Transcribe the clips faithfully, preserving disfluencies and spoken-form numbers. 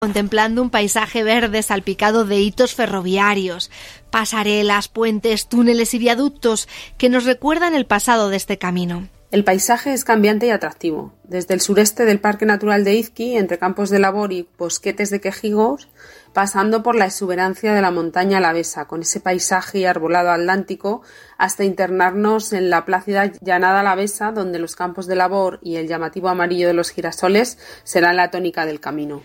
contemplando un paisaje verde salpicado de hitos ferroviarios, pasarelas, puentes, túneles y viaductos que nos recuerdan el pasado de este camino. El paisaje es cambiante y atractivo. Desde el sureste del Parque Natural de Izqui, entre campos de labor y bosquetes de quejigos, pasando por la exuberancia de la montaña alavesa, con ese paisaje y arbolado atlántico, hasta internarnos en la plácida llanada alavesa, donde los campos de labor y el llamativo amarillo de los girasoles serán la tónica del camino.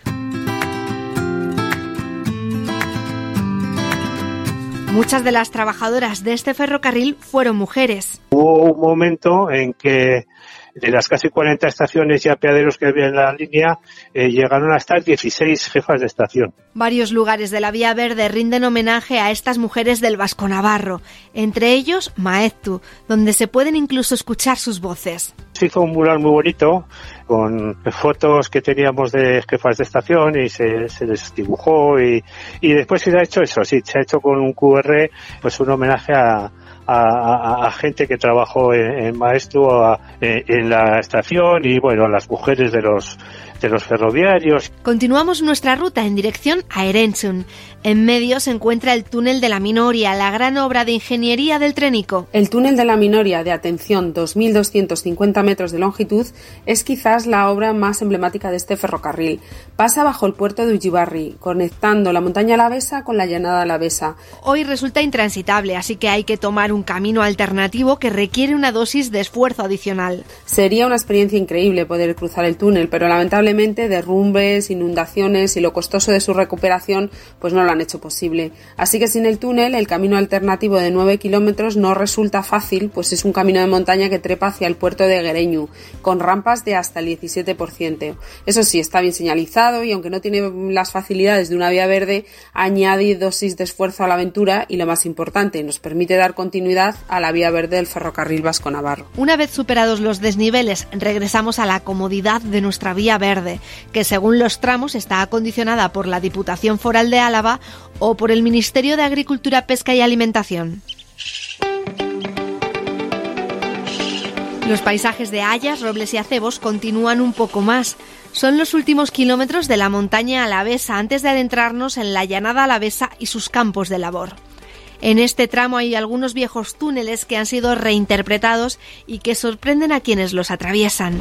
Muchas de las trabajadoras de este ferrocarril fueron mujeres. Hubo un momento en que de las casi cuarenta estaciones y apeaderos que había en la línea, eh, llegaron a estar dieciséis jefas de estación. Varios lugares de la Vía Verde rinden homenaje a estas mujeres del Vasconavarro, entre ellos Maeztu, donde se pueden incluso escuchar sus voces. Se hizo un mural muy bonito con fotos que teníamos de jefas de estación y se, se les dibujó y, y después se ha hecho eso, sí, se ha hecho con un cu erre pues un homenaje a A, a, a gente que trabajó en, en Maeztu a, en, en la estación y bueno, a las mujeres de los de los ferroviarios. Continuamos nuestra ruta en dirección a Erantzun. En medio se encuentra el túnel de la Minoria, la gran obra de ingeniería del Trénico. El túnel de la Minoria, de atención dos mil doscientos cincuenta metros de longitud, es quizás la obra más emblemática de este ferrocarril. Pasa bajo el puerto de Ullibarri, conectando la montaña alavesa con la llanada alavesa. Hoy resulta intransitable, así que hay que tomar un camino alternativo que requiere una dosis de esfuerzo adicional. Sería una experiencia increíble poder cruzar el túnel, pero lamentablemente derrumbes, inundaciones y lo costoso de su recuperación pues no lo han hecho posible. Así que sin el túnel, el camino alternativo de nueve kilómetros no resulta fácil, pues es un camino de montaña que trepa hacia el puerto de Guereñu, con rampas de hasta el diecisiete por ciento. Eso sí, está bien señalizado y aunque no tiene las facilidades de una vía verde, añade dosis de esfuerzo a la aventura y lo más importante, nos permite dar continuidad a la vía verde del ferrocarril Vasco-Navarro. Una vez superados los desniveles, regresamos a la comodidad de nuestra vía verde, que según los tramos está acondicionada por la Diputación Foral de Álava o por el Ministerio de Agricultura, Pesca y Alimentación. Los paisajes de hayas, robles y acebos continúan un poco más. Son los últimos kilómetros de la montaña alavesa antes de adentrarnos en la llanada alavesa y sus campos de labor. En este tramo hay algunos viejos túneles que han sido reinterpretados y que sorprenden a quienes los atraviesan.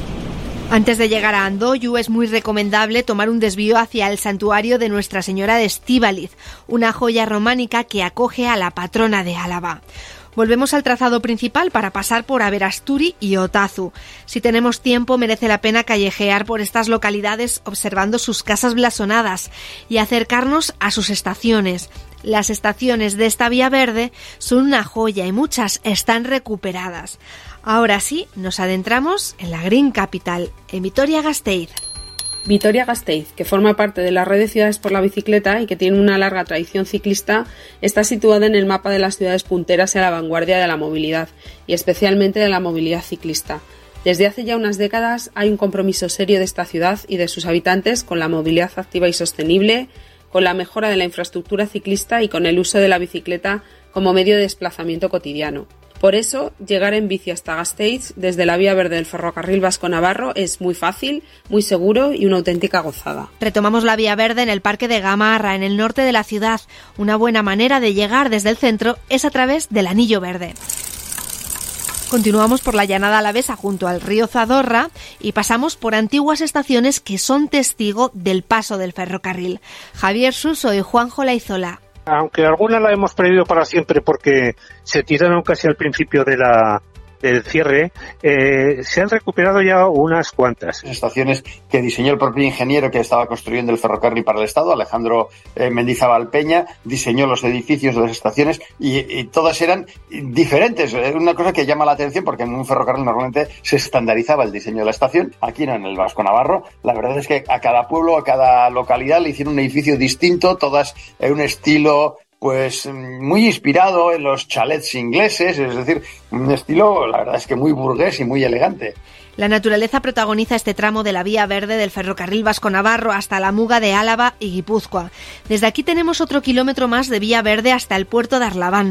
Antes de llegar a Andoyu es muy recomendable tomar un desvío hacia el santuario de Nuestra Señora de Estíbaliz, una joya románica que acoge a la patrona de Álava. Volvemos al trazado principal para pasar por Aberasturi y Otazu. Si tenemos tiempo, merece la pena callejear por estas localidades observando sus casas blasonadas y acercarnos a sus estaciones. Las estaciones de esta vía verde son una joya y muchas están recuperadas. Ahora sí, nos adentramos en la Green Capital, en Vitoria-Gasteiz. Vitoria-Gasteiz, que forma parte de la red de ciudades por la bicicleta y que tiene una larga tradición ciclista, está situada en el mapa de las ciudades punteras y a la vanguardia de la movilidad, y especialmente de la movilidad ciclista. Desde hace ya unas décadas hay un compromiso serio de esta ciudad y de sus habitantes con la movilidad activa y sostenible, con la mejora de la infraestructura ciclista y con el uso de la bicicleta como medio de desplazamiento cotidiano. Por eso, llegar en bici hasta Gasteiz desde la vía verde del ferrocarril Vasco-Navarro es muy fácil, muy seguro y una auténtica gozada. Retomamos la vía verde en el Parque de Gamarra, en el norte de la ciudad. Una buena manera de llegar desde el centro es a través del Anillo Verde. Continuamos por la llanada alavesa junto al río Zadorra y pasamos por antiguas estaciones que son testigo del paso del ferrocarril. Javier Suso y Juanjo Laizola. Aunque algunas la hemos perdido para siempre porque se tiraron casi al principio de la del cierre, eh, se han recuperado ya unas cuantas. Estaciones que diseñó el propio ingeniero que estaba construyendo el ferrocarril para el Estado, Alejandro eh, Mendizábal Peña, diseñó los edificios de las estaciones y, y todas eran diferentes. Es una cosa que llama la atención porque en un ferrocarril normalmente se estandarizaba el diseño de la estación. Aquí no, en el Vasco-Navarro, la verdad es que a cada pueblo, a cada localidad le hicieron un edificio distinto, todas en un estilo pues muy inspirado en los chalets ingleses, es decir, un estilo, la verdad es que muy burgués y muy elegante. La naturaleza protagoniza este tramo de la vía verde del ferrocarril Vasco-Navarro hasta la Muga de Álava y Guipúzcoa. Desde aquí tenemos otro kilómetro más de vía verde hasta el puerto de Arlabán.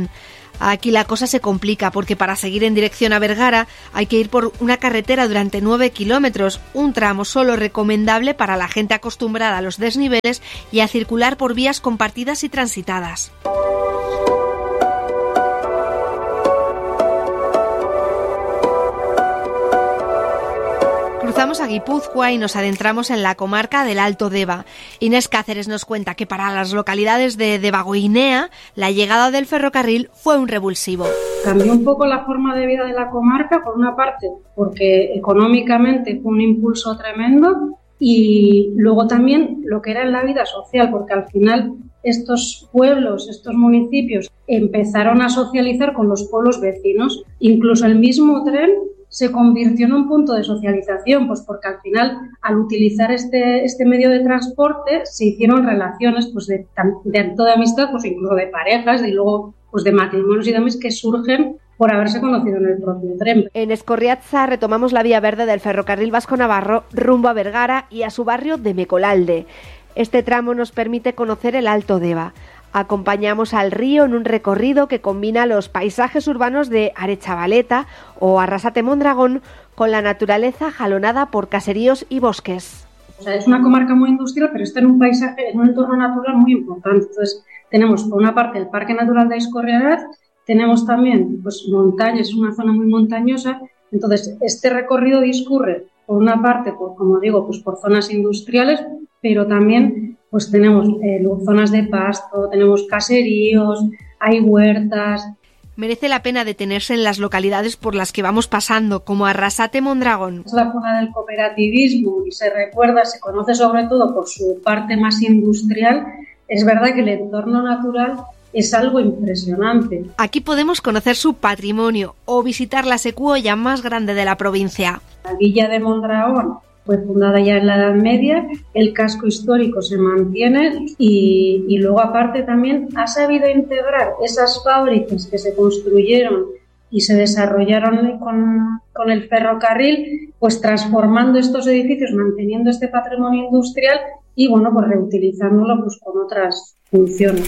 Aquí la cosa se complica porque para seguir en dirección a Vergara hay que ir por una carretera durante nueve kilómetros, un tramo solo recomendable para la gente acostumbrada a los desniveles y a circular por vías compartidas y transitadas. Cruzamos a Guipúzcoa y nos adentramos en la comarca del Alto Deva. Inés Cáceres nos cuenta que para las localidades de Debagoinea la llegada del ferrocarril fue un revulsivo. Cambió un poco la forma de vida de la comarca, por una parte, porque económicamente fue un impulso tremendo, y luego también lo que era en la vida social, porque al final estos pueblos, estos municipios empezaron a socializar con los pueblos vecinos. Incluso el mismo tren se convirtió en un punto de socialización, pues porque al final, al utilizar este, este medio de transporte, se hicieron relaciones pues de tanto de amistad, pues incluso de parejas, y luego pues de matrimonios y demás que surgen por haberse conocido en el propio tren. En Escorriatza retomamos la vía verde del ferrocarril vasco-navarro rumbo a Vergara y a su barrio de Mecolalde. Este tramo nos permite conocer el Alto Deva. Acompañamos al río en un recorrido que combina los paisajes urbanos de Arechavaleta o Arrasate-Mondragón con la naturaleza jalonada por caseríos y bosques. O sea, es una comarca muy industrial, pero está en un paisaje, en un entorno natural muy importante. Entonces, tenemos por una parte el Parque Natural de Aizkorriaratz, tenemos también pues montañas, es una zona muy montañosa. Entonces, este recorrido discurre por una parte, por, como digo, pues por zonas industriales, pero también pues tenemos eh, zonas de pasto, tenemos caseríos, hay huertas. Merece la pena detenerse en las localidades por las que vamos pasando, como Arrasate-Mondragón. Es la zona del cooperativismo y se recuerda, se conoce sobre todo por su parte más industrial. Es verdad que el entorno natural es algo impresionante. Aquí podemos conocer su patrimonio o visitar la secuoya más grande de la provincia. La villa de Mondragón fue fundada ya en la Edad Media, el casco histórico se mantiene y, y luego aparte también ha sabido integrar esas fábricas que se construyeron y se desarrollaron con, con el ferrocarril, pues transformando estos edificios, manteniendo este patrimonio industrial y bueno, pues reutilizándolo pues con otras funciones.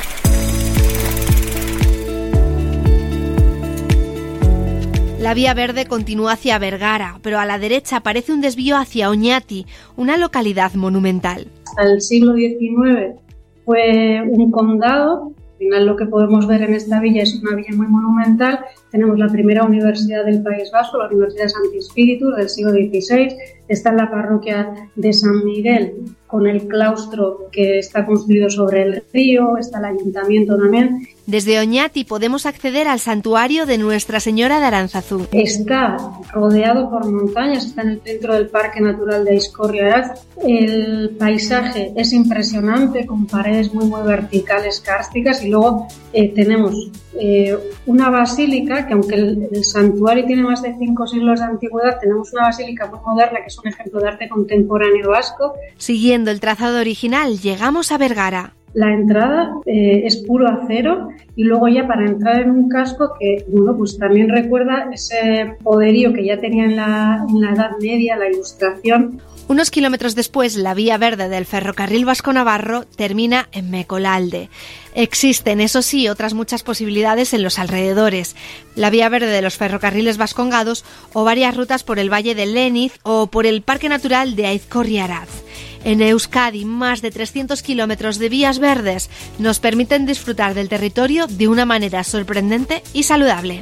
La vía verde continúa hacia Vergara, pero a la derecha aparece un desvío hacia Oñati, una localidad monumental. Al siglo diecinueve fue un condado. Al final lo que podemos ver en esta villa es una villa muy monumental. Tenemos la primera universidad del País Vasco, la Universidad de Santi Spíritus del siglo dieciséis. Está en la parroquia de San Miguel, con el claustro que está construido sobre el río. Está el ayuntamiento también. Desde Oñati podemos acceder al santuario de Nuestra Señora de Aránzazu. Está rodeado por montañas, está en el centro del Parque Natural de Aizkorriaratz. El paisaje es impresionante, con paredes muy muy verticales, kársticas, y luego eh, tenemos eh, una basílica que, aunque el, el santuario tiene más de cinco siglos de antigüedad, tenemos una basílica muy moderna que es un ejemplo de arte contemporáneo vasco. Siguiendo el trazado original, llegamos a Vergara. La entrada eh, es puro acero y luego ya para entrar en un casco que bueno, pues también recuerda ese poderío que ya tenía en la, en la Edad Media, la Ilustración. Unos kilómetros después, la vía verde del ferrocarril vasco-navarro termina en Mecolalde. Existen, eso sí, otras muchas posibilidades en los alrededores. La vía verde de los ferrocarriles vascongados o varias rutas por el Valle del Léniz o por el Parque Natural de Aizkorriaratz. En Euskadi, más de trescientos kilómetros de vías verdes nos permiten disfrutar del territorio de una manera sorprendente y saludable.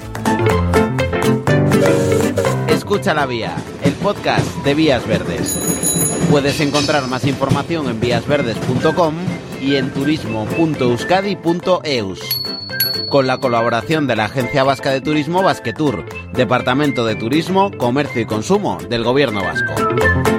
Escucha la Vía, el podcast de Vías Verdes. Puedes encontrar más información en vías verdes punto com y en turismo punto euskadi punto eus. Con la colaboración de la Agencia Vasca de Turismo Basquetour, Departamento de Turismo, Comercio y Consumo del Gobierno Vasco.